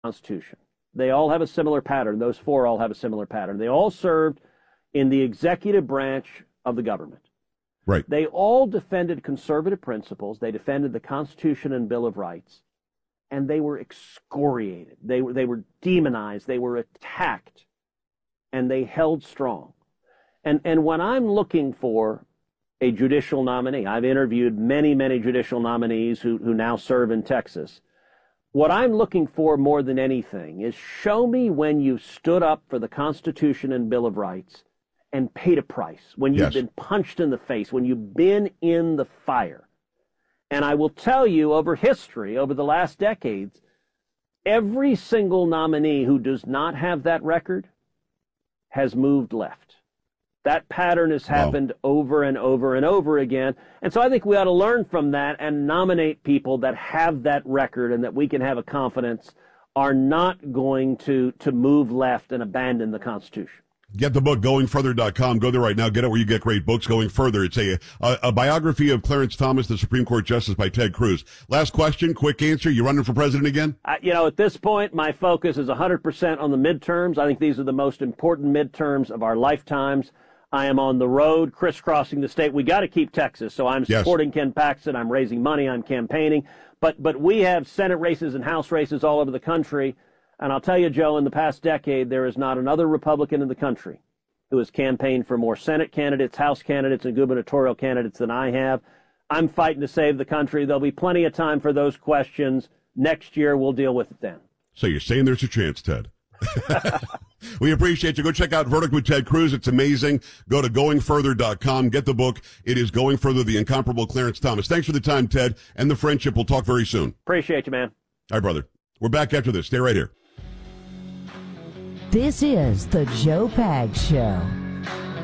Constitution. They all have a similar pattern. Those four all have a similar pattern. They all served in the executive branch of the government. Right. They all defended conservative principles. They defended the Constitution and Bill of Rights, and they were excoriated. They were demonized. They were attacked, and they held strong. And when I'm looking for a judicial nominee, I've interviewed many, many judicial nominees who now serve in Texas. What I'm looking for more than anything is show me when you stood up for the Constitution and Bill of Rights and paid a price, when you've been punched in the face, when you've been in the fire. And I will tell you, over history, over the last decades, every single nominee who does not have that record has moved left. That pattern has happened over and over and over again. And so I think we ought to learn from that and nominate people that have that record and that we can have a confidence are not going to move left and abandon the Constitution. Get the book, goingfurther.com. Go there right now. Get it where you get great books, Going Further. It's a biography of Clarence Thomas, the Supreme Court Justice, by Ted Cruz. Last question, quick answer. You running for president again? At this point, my focus is 100% on the midterms. I think these are the most important midterms of our lifetimes. I am on the road, crisscrossing the state. We got to keep Texas, so I'm supporting Ken Paxton. I'm raising money. I'm campaigning. But we have Senate races and House races all over the country. And I'll tell you, Joe, in the past decade, there is not another Republican in the country who has campaigned for more Senate candidates, House candidates, and gubernatorial candidates than I have. I'm fighting to save the country. There'll be plenty of time for those questions. Next year, we'll deal with it then. So you're saying there's a chance, Ted? We appreciate you. Go check out Verdict with Ted Cruz. It's amazing. Go to goingfurther.com. Get the book. It is Going Further, the incomparable Clarence Thomas. Thanks for the time, Ted, and the friendship. We'll talk very soon. Appreciate you, man. All right, brother. We're back after this. Stay right here. This is the Joe Pags Show.